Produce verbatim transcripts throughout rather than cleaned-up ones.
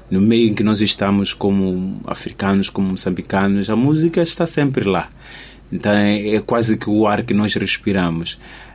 no meio em que nós estamos como africanos, como moçambicanos, a música está sempre lá. Então é, é quase que o ar que nós respiramos.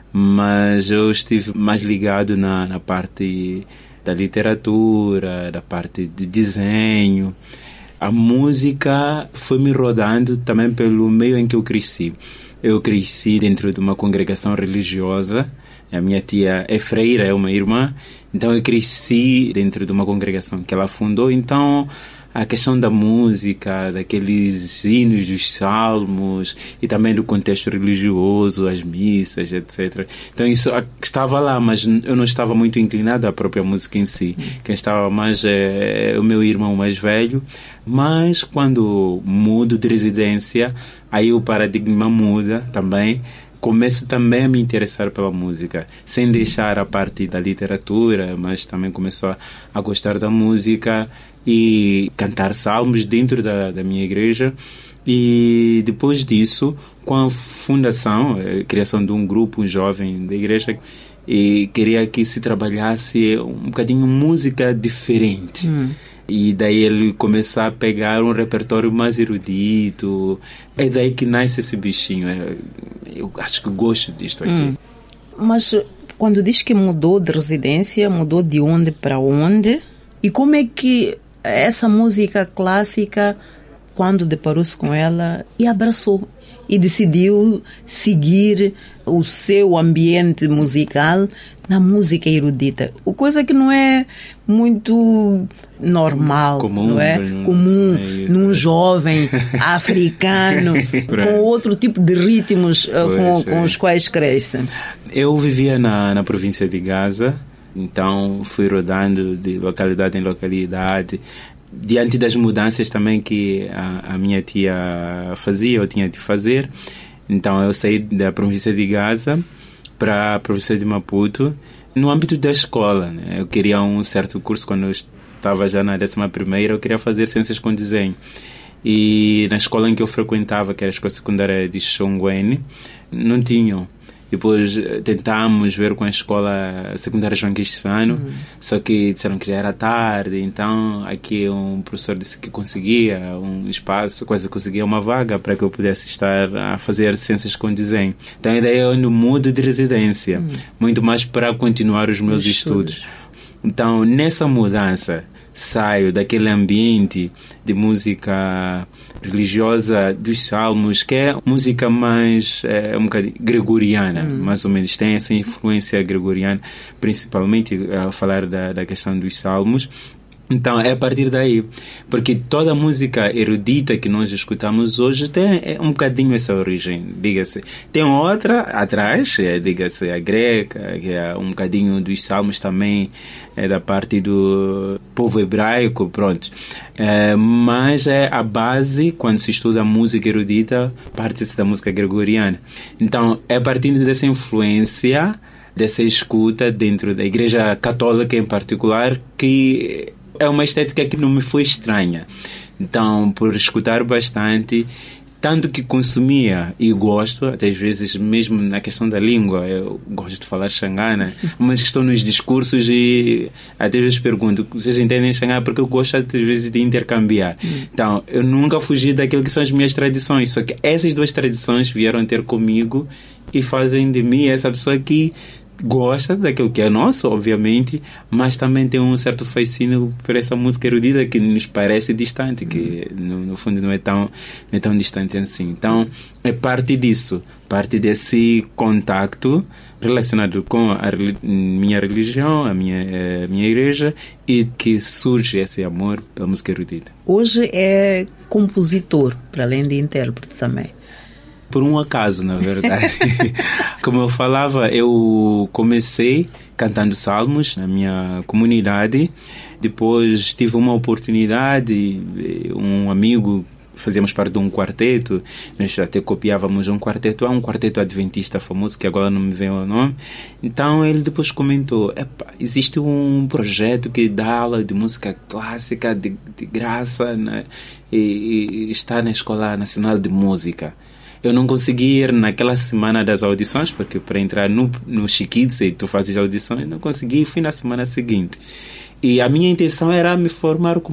Mas eu estive mais ligado na, na parte da literatura, da parte de desenho. A música foi me rodando também pelo meio em que eu cresci. Eu cresci dentro de uma congregação religiosa. A minha tia é freira, é uma irmã. Então eu cresci dentro de uma congregação que ela fundou. Então a questão da música, daqueles hinos dos salmos e também do contexto religioso, as missas, etcétera. Então isso estava lá, mas eu não estava muito inclinado à própria música em si. Quem estava mais é o meu irmão mais velho. Mas quando mudo de residência, aí o paradigma muda também. Começo também a me interessar pela música, sem deixar a parte da literatura, mas também começo a, a gostar da música e cantar salmos dentro da, da minha igreja. E depois disso, com a fundação, a criação de um grupo, um jovem da igreja, e queria que se trabalhasse um bocadinho música diferente. Hum. E daí ele começar a pegar um repertório mais erudito. É daí que nasce esse bichinho. Eu acho que gosto disto aqui. Hum. Mas quando diz que mudou de residência, mudou de onde para onde? E como é que essa música clássica, quando deparou-se com ela e abraçou e decidiu seguir o seu ambiente musical na música erudita, o coisa que não é muito normal, comum, não é comum é num jovem africano com outro tipo de ritmos pois, com, com os quais cresce. Eu vivia na, na província de Gaza, então fui rodando de localidade em localidade. Diante das mudanças também que a, a minha tia fazia, eu tinha de fazer. Então eu saí da província de Gaza para a província de Maputo, no âmbito da escola, né? Eu queria um certo curso, quando eu estava já na décima primeira, eu queria fazer ciências com desenho. E na escola em que eu frequentava, que era a escola secundária de Xongweni, não tinham. Depois tentámos ver com a escola secundária João Quixano, uhum. Só que disseram que já era tarde, então aqui um professor disse que conseguia um espaço, quase conseguia uma vaga para que eu pudesse estar a fazer ciências com desenho. Então a ideia é eu mudo de residência, uhum. Muito mais para continuar os meus estudos. estudos. Então nessa mudança saio daquele ambiente de música religiosa dos salmos, que é música mais é, um bocadinho gregoriana, hum. mais ou menos, tem essa influência gregoriana, principalmente a falar da, da questão dos salmos. Então é a partir daí, porque toda a música erudita que nós escutamos hoje tem um bocadinho essa origem, diga-se. Tem outra atrás, é, diga-se a greca, que é um bocadinho dos salmos também, é da parte do povo hebraico, pronto. É, mas é a base, quando se estuda a música erudita, parte-se da música gregoriana. Então é a partir dessa influência, dessa escuta dentro da Igreja Católica em particular, que é uma estética que não me foi estranha. Então, por escutar bastante, tanto que consumia e gosto, até às vezes mesmo na questão da língua, eu gosto de falar Xangana, mas estou nos discursos e até às vezes pergunto, vocês entendem Xangana? Porque eu gosto às vezes de intercambiar. Então, eu nunca fugi daquilo que são as minhas tradições, só que essas duas tradições vieram ter comigo e fazem de mim essa pessoa que gosta daquilo que é nosso, obviamente, mas também tem um certo fascínio por essa música erudita que nos parece distante, que no, no fundo não é, tão, não é tão distante assim. Então, é parte disso, parte desse contacto relacionado com a minha religião, a minha, a minha igreja, e que surge esse amor pela música erudita. Hoje é compositor, para além de intérprete também. Por um acaso, na verdade. Como eu falava, eu comecei cantando salmos na minha comunidade. Depois tive uma oportunidade, um amigo, fazíamos parte de um quarteto, nós até copiávamos um quarteto, há um quarteto adventista famoso, que agora não me vem o nome. Então ele depois comentou, existe um projeto que dá aula de música clássica de, de graça, né? e, e está na Escola Nacional de Música. Eu não consegui ir naquela semana das audições, porque para entrar no, no Chiquitze, tu fazes audições, não consegui, fui na semana seguinte. E a minha intenção era me formar como